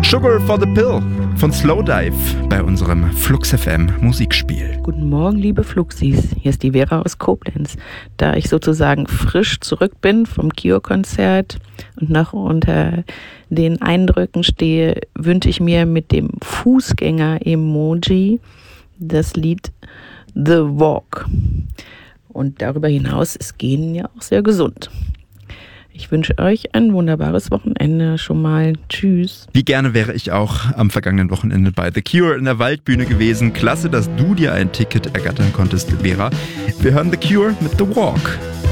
Sugar for the Pill von Slowdive bei unserem Flux FM Musikspiel. Guten Morgen, liebe Fluxis. Hier ist die Vera aus Koblenz. Da ich sozusagen frisch zurück bin vom Cure-Konzert und noch unter den Eindrücken stehe, wünsche ich mir mit dem Fußgänger-Emoji das Lied The Walk. Und darüber hinaus ist Gehen ja auch sehr gesund. Ich wünsche euch ein wunderbares Wochenende schon mal. Tschüss. Wie gerne wäre ich auch am vergangenen Wochenende bei The Cure in der Waldbühne gewesen. Klasse, dass du dir ein Ticket ergattern konntest, Vera. Wir hören The Cure mit The Walk.